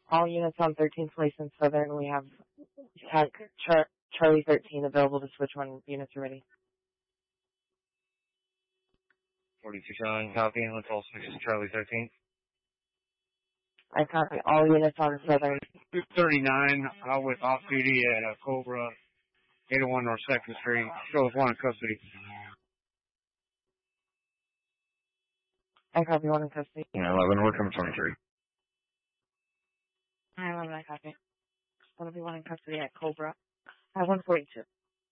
All units on 13th Place and Southern, we have Charlie 13 available to switch when units are ready. 42 Charlie, copy, and let's all switch to Charlie 13. I copy all units on Southern. 239, out with off-duty at Cobra, 801 North 2nd Street. Shows one in custody. I copy one in custody. 11, we're coming 23. 911, I copy. 1v1 in custody at Cobra. 142.